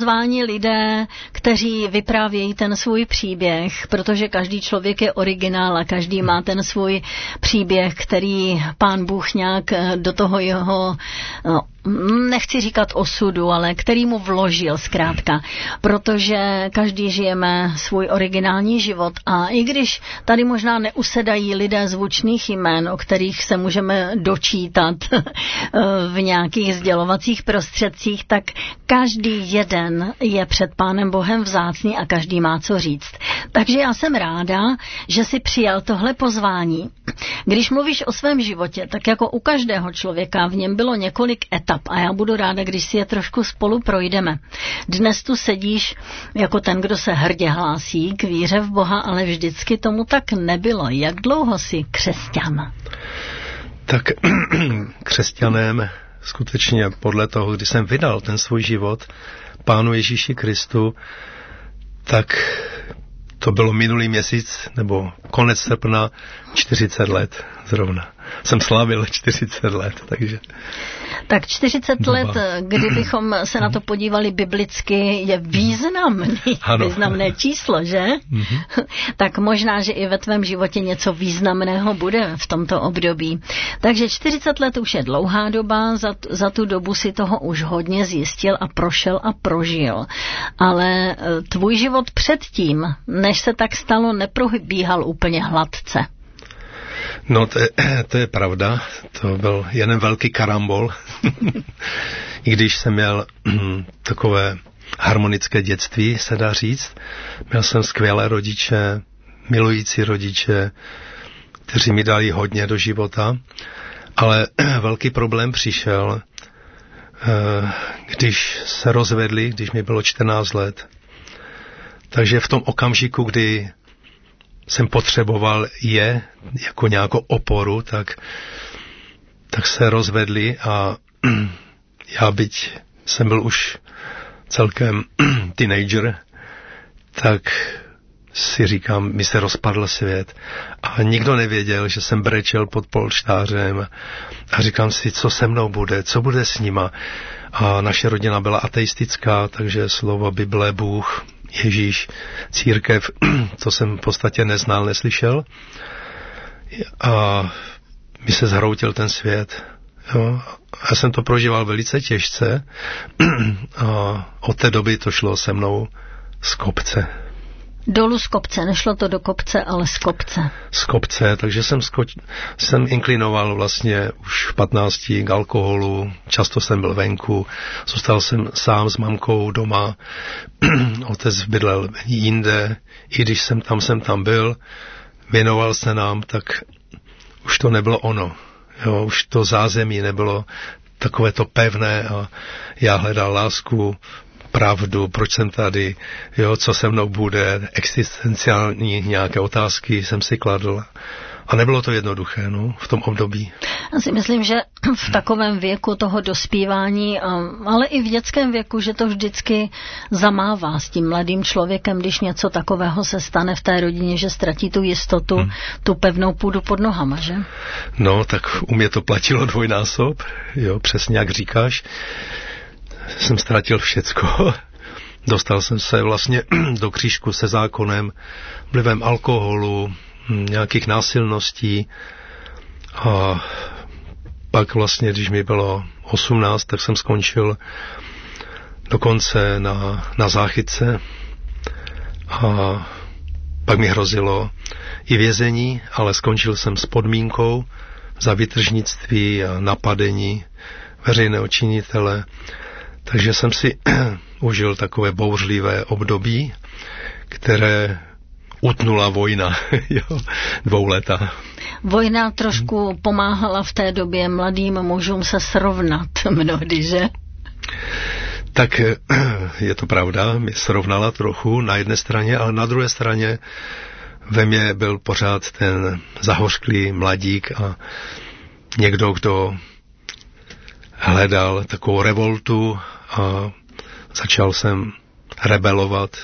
pozváni lidé, kteří vyprávějí ten svůj příběh, protože každý člověk je originál a každý má ten svůj příběh, který Pán Bůh nějak do toho jeho, nechci říkat osudu, ale který mu vložil zkrátka, protože každý žijeme svůj originální život a i když tady možná neusedají lidé zvučných jmén, o kterých se můžeme dočítat v nějakých sdělovacích prostředcích, tak každý jeden je před Pánem Bohem vzácný a každý má co říct. Takže já jsem ráda, že si přijal tohle pozvání. Když mluvíš o svém životě, tak jako u každého člověka v něm bylo několik etap a já budu ráda, když si je trošku spolu projdeme. Dnes tu sedíš jako ten, kdo se hrdě hlásí k víře v Boha, ale vždycky tomu tak nebylo. Jak dlouho jsi křesťan? Tak křesťanem skutečně podle toho, kdy jsem vydal ten svůj život Pánu Ježíši Kristu, tak to bylo minulý měsíc, nebo konec srpna, 40 let zrovna. Jsem slavil 40 let, takže... Tak 40 doba. Let, kdybychom se na to podívali biblicky, je významné číslo, že? Mm-hmm. Tak možná, že i ve tvém životě něco významného bude v tomto období. Takže 40 let už je dlouhá doba, za tu dobu si toho už hodně zjistil a prošel a prožil. Ale tvůj život předtím, než se tak stalo, neprobíhal úplně hladce. No, to je pravda. To byl jeden velký karambol. I když jsem měl takové harmonické dětství, se dá říct. Měl jsem skvělé rodiče, milující rodiče, kteří mi dali hodně do života. Ale velký problém přišel, když se rozvedli, když mi bylo 14 let. Takže v tom okamžiku, kdy jsem potřeboval je jako nějakou oporu, tak se rozvedli a já, byť jsem byl už celkem teenager, tak si říkám, mi se rozpadl svět a nikdo nevěděl, že jsem brečel pod polštářem a říkám si, co se mnou bude, co bude s nima. A naše rodina byla ateistická, takže slovo Bible, Bůh, Ježíš, církev, to jsem v podstatě neznal, neslyšel. A mi se zhroutil ten svět. Jo. Já jsem to prožíval velice těžce a od té doby to šlo se mnou z kopce. Dolů z kopce, nešlo to do kopce, ale z kopce. Z kopce, takže jsem inklinoval vlastně už v 15 k alkoholu, často jsem byl venku, zůstal jsem sám s mamkou doma, otec bydlel jinde, i když jsem tam byl, věnoval se nám, tak už to nebylo ono. Jo, už to zázemí nebylo takové to pevné a já hledal lásku, pravdu, proč jsem tady, jo, co se mnou bude, existenciální nějaké otázky jsem si kladl. A nebylo to jednoduché, no, v tom období. Já si myslím, že v takovém věku toho dospívání, ale i v dětském věku, že to vždycky zamává s tím mladým člověkem, když něco takového se stane v té rodině, že ztratí tu jistotu, tu pevnou půdu pod nohama, že? No, tak u mě to platilo dvojnásob, jo, přesně jak říkáš. Jsem ztratil všecko. Dostal jsem se vlastně do křížku se zákonem, vlivem alkoholu, nějakých násilností a pak vlastně, když mi bylo 18, tak jsem skončil dokonce na záchytce a pak mi hrozilo i vězení, ale skončil jsem s podmínkou za vytržnictví a napadení veřejného činitele. Takže jsem si užil takové bouřlivé období, které utnula vojna, jo, 2 leta. Vojna trošku pomáhala v té době mladým mužům se srovnat mnohdy, že? Tak je to pravda, mě srovnala trochu na jedné straně, ale na druhé straně ve mně byl pořád ten zahořklý mladík a někdo, kdo hledal takovou revoltu a začal jsem rebelovat.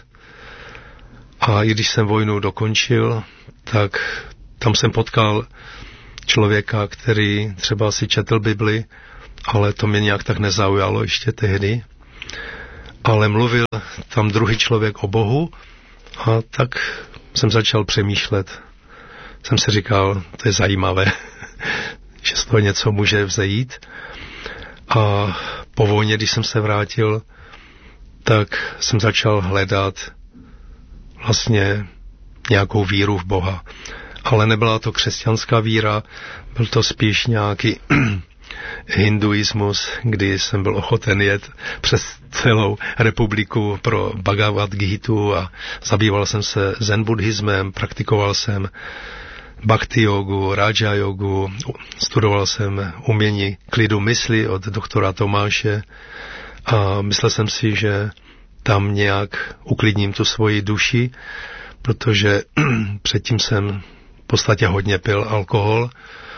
A i když jsem vojnu dokončil, tak tam jsem potkal člověka, který třeba si četl Bibli, ale to mě nějak tak nezaujalo ještě tehdy. ale mluvil tam druhý člověk o Bohu a tak jsem začal přemýšlet. Jsem si říkal, to je zajímavé, že z toho něco může vzejít. A po vojně, když jsem se vrátil, tak jsem začal hledat vlastně nějakou víru v Boha. Ale nebyla to křesťanská víra, byl to spíš nějaký hinduismus, kdy jsem byl ochoten jet přes celou republiku pro Bhagavad Gita a zabýval jsem se zen buddhismem, praktikoval jsem bhakti jogu, raja jogu, studoval jsem umění klidu mysli od doktora Tomáše a myslel jsem si, že tam nějak uklidním tu svoji duši, protože předtím jsem v podstatě hodně pil alkohol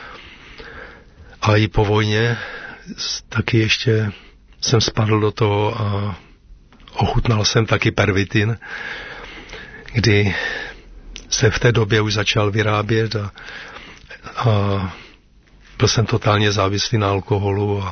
a i po vojně taky ještě jsem spadl do toho a ochutnal jsem taky pervitin, kdy se v té době už začal vyrábět a byl jsem totálně závislý na alkoholu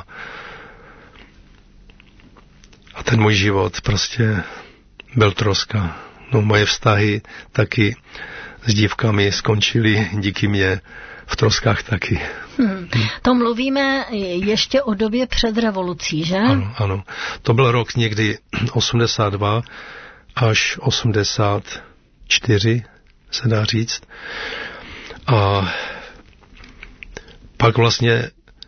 a ten můj život prostě byl troska. No, moje vztahy taky s dívkami skončily díky mě v troskách taky. To mluvíme ještě o době před revolucí, že? Ano. To byl rok někdy 82 až 84, se dá říct. A pak vlastně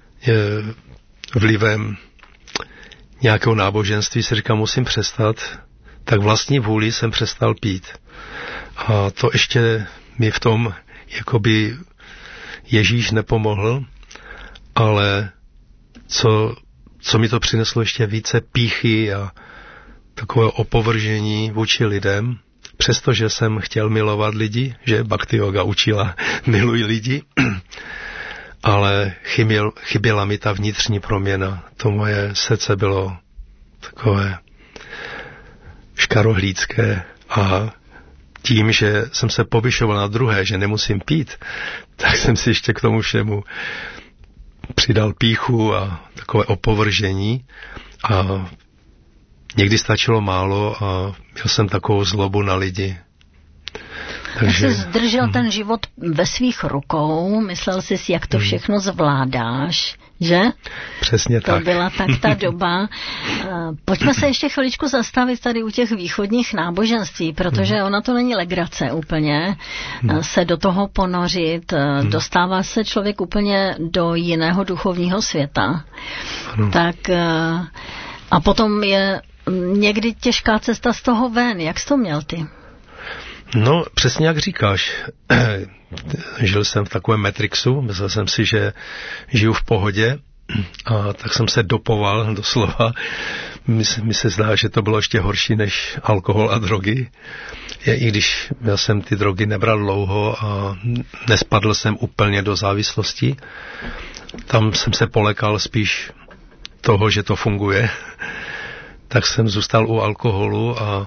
vlivem nějakého náboženství si říkám, musím přestat, tak vlastní vůli jsem přestal pít. A to ještě mi v tom jakoby Ježíš nepomohl, ale co mi to přineslo ještě více pýchy a takové opovržení vůči lidem, přestože jsem chtěl milovat lidi, že bhakti yoga učila miluj lidi, ale chyběla mi ta vnitřní proměna. To moje srdce bylo takové škarohlídské a tím, že jsem se povyšoval na druhé, že nemusím pít, tak jsem si ještě k tomu všemu přidal pýchu a takové opovržení a někdy stačilo málo a měl jsem takovou zlobu na lidi. Takže jsi zdržel ten život ve svých rukou, myslel jsi si, jak to všechno zvládáš, že? Přesně tak. To byla tak ta doba. Pojďme se ještě chviličku zastavit tady u těch východních náboženství, protože ona to není legrace úplně, se do toho ponořit, dostává se člověk úplně do jiného duchovního světa. Tak a potom je někdy těžká cesta z toho ven. Jak jsi to měl ty? No, přesně jak říkáš. Žil jsem v takovém Matrixu, myslel jsem si, že žiju v pohodě a tak jsem se dopoval doslova. Mi se zdá, že to bylo ještě horší než alkohol a drogy. I když já jsem ty drogy nebral dlouho a nespadl jsem úplně do závislosti, tam jsem se polekal spíš toho, že to funguje, tak jsem zůstal u alkoholu a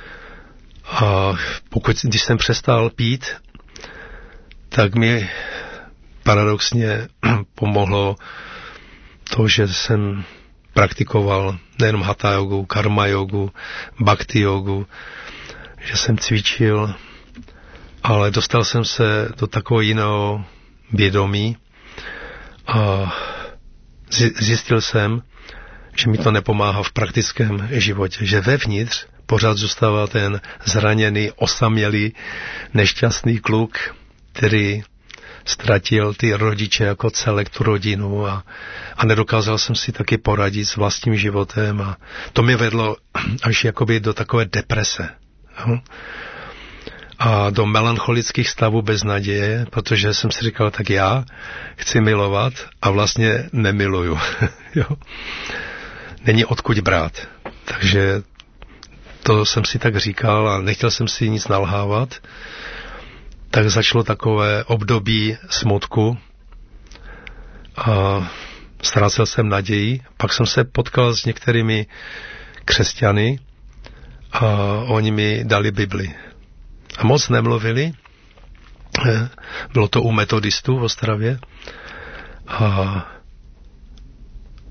když jsem přestal pít, tak mi paradoxně pomohlo to, že jsem praktikoval nejenom hatha jogu, karma jogu, bhakti jogu, že jsem cvičil, ale dostal jsem se do takového jiného vědomí a zjistil jsem, že mi to nepomáhá v praktickém životě, že vevnitř pořád zůstává ten zraněný, osamělý, nešťastný kluk, který ztratil ty rodiče jako celek, tu rodinu a nedokázal jsem si taky poradit s vlastním životem a to mě vedlo až jakoby do takové deprese. Jo? A do melancholických stavů bez naděje, protože jsem si říkal, tak já chci milovat a vlastně nemiluju. Jo? Není odkud brát. Takže to jsem si tak říkal a nechtěl jsem si nic nalhávat. Tak začalo takové období smutku a ztrácel jsem naději. Pak jsem se potkal s některými křesťany a oni mi dali Bibli. A moc nemluvili. Bylo to u metodistů v Ostravě. A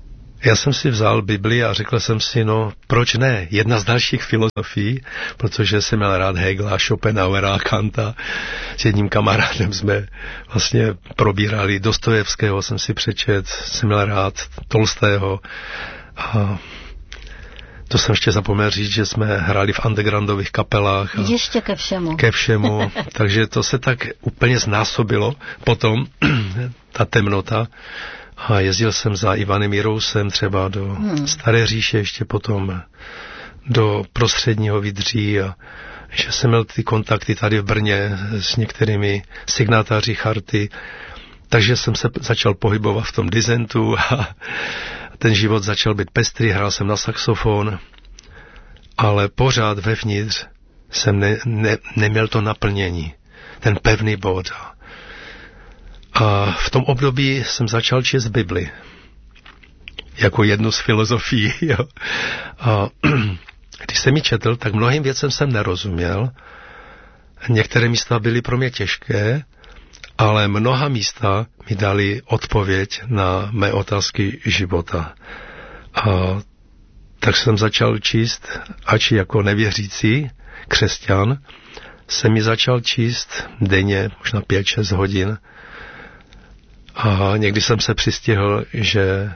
Já jsem si vzal Bibli a řekl jsem si, no proč ne, jedna z dalších filozofií, protože jsem měl rád Hegela, Schopenhauera, Kanta. S jedním kamarádem jsme vlastně probírali Dostojevského, jsem si přečet, jsem měl rád Tolstého a to jsem ještě zapomněl říct, že jsme hráli v undergroundových kapelách. Ještě ke všemu. Ke všemu, takže to se tak úplně znásobilo potom, ta temnota. A jezdil jsem za Ivanem Jirousem třeba do Staré říše, ještě potom do Prostředního Vydří a že jsem měl ty kontakty tady v Brně s některými signatáři charty, takže jsem se začal pohybovat v tom dizentu a ten život začal být pestrý, hrál jsem na saxofon, ale pořád vevnitř jsem neměl to naplnění, ten pevný bod. A v tom období jsem začal číst Bibli jako jednu z filozofií. Jo. A když jsem ji četl, tak mnohým věcem jsem nerozuměl. Některé místa byly pro mě těžké, ale mnoha místa mi dali odpověď na mé otázky života. A tak jsem začal číst, ač jako nevěřící křesťan, jsem mi začal číst denně, možná 5-6 hodin. A někdy jsem se přistihl, že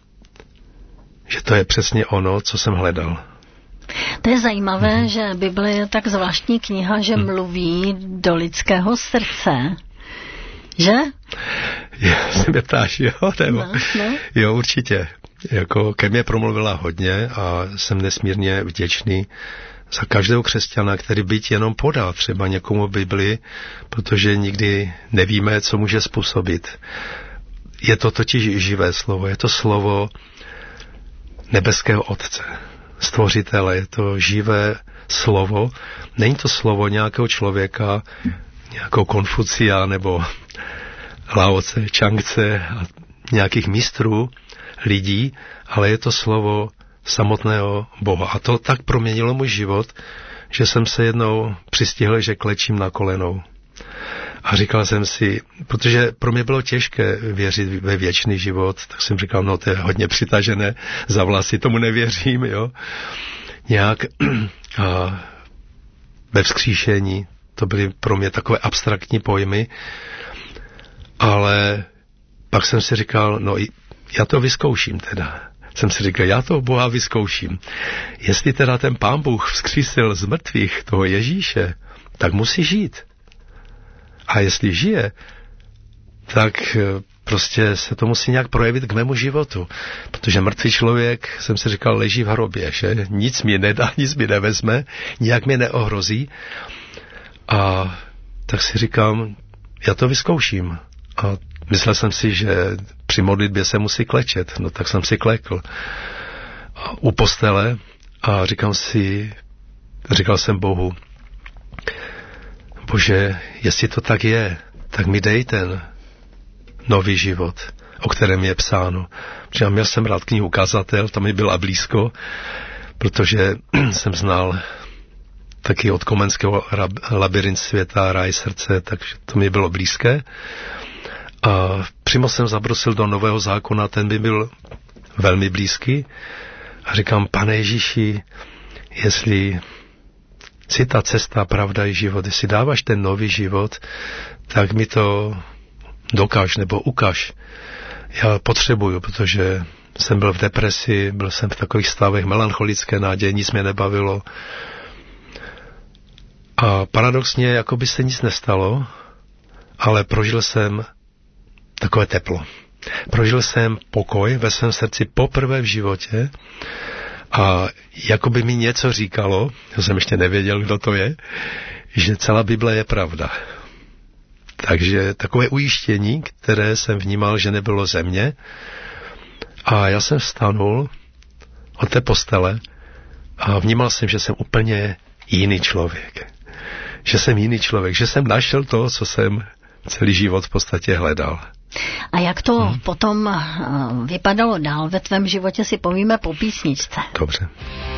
to je přesně ono, co jsem hledal. To je zajímavé, že Bible je tak zvláštní kniha, že mluví do lidského srdce. Že? Se mě ptáš, jo? Nebo? No. Jo, určitě. Jako ke mně promluvila hodně a jsem nesmírně vděčný za každého křesťana, který byť jenom podá třeba někomu Bibli, protože nikdy nevíme, co může způsobit. Je to totiž živé slovo, je to slovo nebeského Otce, Stvořitele, je to živé slovo, není to slovo nějakého člověka, nějakého Konfucia nebo Lao Tse, Čang Tse a nějakých mistrů lidí, ale je to slovo samotného Boha. A to tak proměnilo můj život, že jsem se jednou přistihl, že klečím na kolenou. A říkal jsem si, protože pro mě bylo těžké věřit ve věčný život, tak jsem říkal, no to je hodně přitažené za vlasy, tomu nevěřím, jo. Nějak a ve vzkříšení, to byly pro mě takové abstraktní pojmy, ale pak jsem si říkal, no já to vyzkouším teda. Jsem si říkal, já toho Boha vyzkouším. Jestli teda ten Pán Bůh vzkřísil z mrtvých toho Ježíše, tak musí žít. A jestli žije, tak prostě se to musí nějak projevit k mému životu. Protože mrtvý člověk, jsem si říkal, leží v hrobě, že nic mi nedá, nic mi nevezme, nijak mě neohrozí. A tak si říkám, já to vyzkouším. A myslel jsem si, že při modlitbě se musí klečet. No tak jsem si klekl u postele a říkal jsem Bohu, Bože, jestli to tak je, tak mi dej ten nový život, o kterém je psáno. Protože já měl jsem rád knihu Kazatel, to mi byla blízko, protože jsem znal taky od Komenského Labyrint světa, Ráj srdce, takže to mi bylo blízké. A přímo jsem zabrusil do Nového zákona, ten by byl velmi blízký. A říkám, Pane Ježíši, jestli si ta cesta, pravda i život, jestli dáváš ten nový život, tak mi to dokáž nebo ukaž. Já potřebuju, protože jsem byl v depresi, byl jsem v takových stavech melancholické naděje, nic mě nebavilo. A paradoxně, jako by se nic nestalo, ale prožil jsem takové teplo. Prožil jsem pokoj ve svém srdci poprvé v životě a jako by mi něco říkalo, já jsem ještě nevěděl, kdo to je, že celá Bible je pravda. Takže takové ujištění, které jsem vnímal, že nebylo ze mě. A já jsem vstanul od té postele a vnímal jsem, že jsem úplně jiný člověk. Že jsem jiný člověk, že jsem našel to, co jsem celý život v podstatě hledal. A jak to potom vypadalo dál ve tvém životě, si povíme po písničce. Dobře.